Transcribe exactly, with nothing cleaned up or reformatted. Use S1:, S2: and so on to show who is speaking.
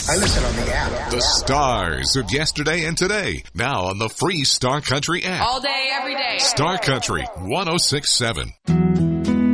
S1: I listen on the app.
S2: The stars of yesterday and today. Now on the free Star Country app.
S3: All day, every day.
S2: Star Country one oh six point seven.